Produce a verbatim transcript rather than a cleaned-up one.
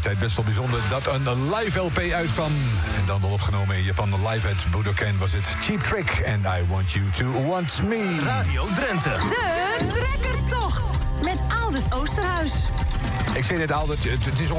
tijd best wel bijzonder dat een live L P uitkwam. En dan wel opgenomen in Japan, live at Budokan was het Cheap Trick. And I Want You To Want Me. Radio Drenthe. De Trekkertocht met Aldert Oosterhuis. Ik zei net, Aldert, het is